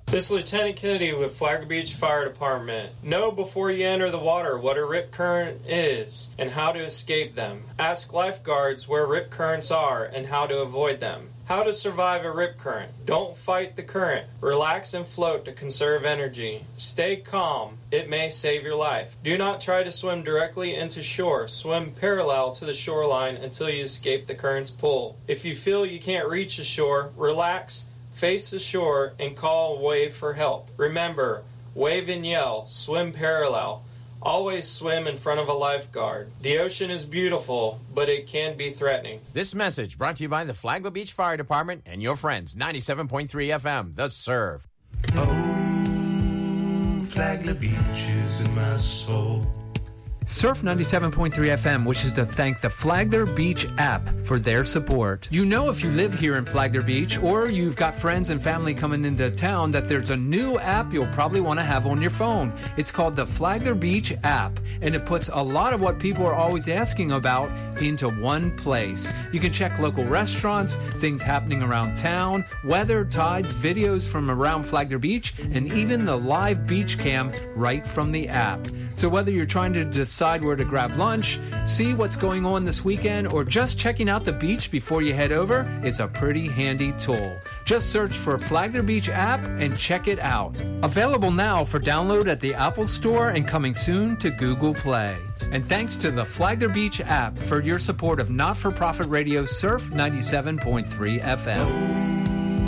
This is Lieutenant Kennedy with Flagler Beach Fire Department. Know before you enter the water what a rip current is and how to escape them. Ask lifeguards where rip currents are and how to avoid them. How to survive a rip current. Don't fight the current. Relax and float to conserve energy. Stay calm. It may save your life. Do not try to swim directly into shore. Swim parallel to the shoreline until you escape the current's pull. If you feel you can't reach the shore, relax, face the shore, and call a wave for help. Remember, wave and yell, swim parallel. Always swim in front of a lifeguard. The ocean is beautiful, but it can be threatening. This message brought to you by the Flagler Beach Fire Department and your friends, 97.3 FM, The Serve. Oh, Flagler Beach is in my soul. Surf 97.3 FM wishes to thank the Flagler Beach app for their support. You know, if you live here in Flagler Beach or you've got friends and family coming into town, that there's a new app you'll probably want to have on your phone. It's called the Flagler Beach app, and it puts a lot of what people are always asking about into one place. You can check local restaurants, things happening around town, weather, tides, videos from around Flagler Beach, and even the live beach cam right from the app. So whether you're trying to decide where to grab lunch, see what's going on this weekend, or just checking out the beach before you head over, it's a pretty handy tool. Just search for Flagler Beach app and check it out. Available now for download at the Apple Store and coming soon to Google Play. And thanks to the Flagler Beach app for your support of not-for-profit radio Surf 97.3 FM.